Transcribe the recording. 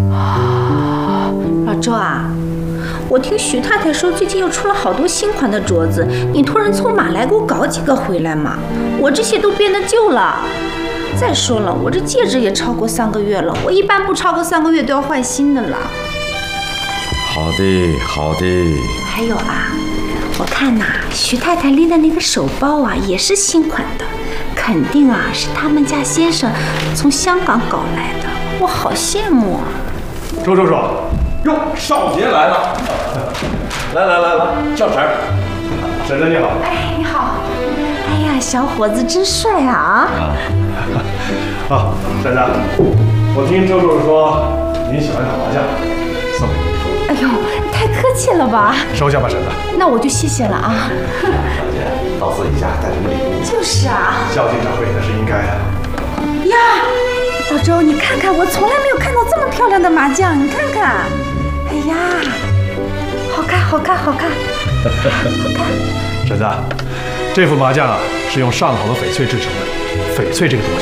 老周啊，我听徐太太说最近又出了好多新款的镯子，你托人从马来给我搞几个回来嘛？我这些都变得旧了。再说了，我这戒指也超过3个月了，我一般不超过3个月都要换新的了。 好的，好的。 还有啊，我看呐，徐太太拎的那个手包啊，也是新款的，肯定啊是他们家先生从香港搞来的，我好羡慕啊。 周叔叔，哟，少爷来了，来，叫婶儿，婶婶你好。 哎，你好。哎呀，小伙子真帅啊！ 啊，婶婶，我听周叔叔说您喜欢打麻将，送给您。 哎呦，太客气了吧！ 收下吧，婶子。 那我就谢谢了啊。 小姐，到此一下带什么礼物？ 就是啊。 孝敬长辈那是应该的。 呀，老周，你看看，我从来没有看到这么漂亮的麻将，你看看。哎呀，好看，好看，好看，好看。 婶子，这副麻将啊是用上好的翡翠制成的。翡翠这个东西